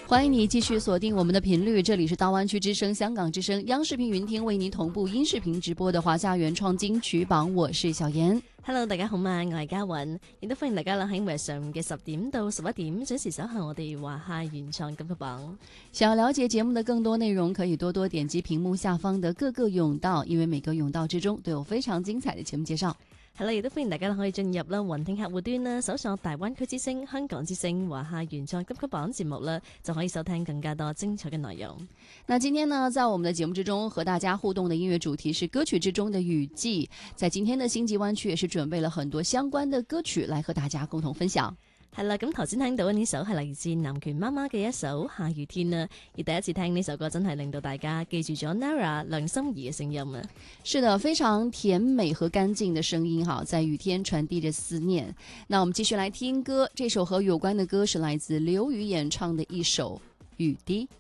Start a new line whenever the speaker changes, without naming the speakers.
欢迎你继续锁定我们的频率，这里是大湾区之声、香港之声、央视频云听为您同步音视频直播的華夏原創金曲榜，我是小妍。
Hello， 大家好嘛，我係嘉韻，亦都歡迎大家喺每日上午嘅10點到11點準時守候我哋華夏原創金曲榜。
想要了解節目的更多內容，可以多多點擊屏幕下方的各個甬道，因為每個甬道之中都有非常精彩的節目介紹。
係啦，亦都歡迎大家可以進入啦雲聽客戶端啦，搜索大灣區之聲、香港之聲、華夏原創金曲榜節目啦，就可以收聽更加多精彩嘅內容。
那今天呢，在我們的節目之中和大家互動的音樂主題是歌曲之中的雨季。在今天的星際灣區也是準備了很多相關的歌曲來和大家共同分享。
係啦，咁頭先聽到呢首係嚟自南拳媽媽嘅一首《下雨天》啦，而第一次聽呢首歌真係令到大家記住咗 Nara 梁心頤嘅聲音啊！
是的，非常甜美和乾淨的聲音哈，在雨天傳遞着思念。那我們繼續來聽歌，這首和有關的歌是來自劉宇演唱的一首《雨滴》。